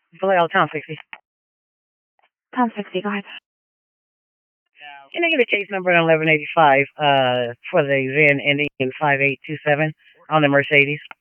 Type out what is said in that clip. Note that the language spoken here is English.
Vallejo, Town 60. Town 60, go ahead. Can I get a case number on 1185 for the VIN ending in 5827 on the Mercedes?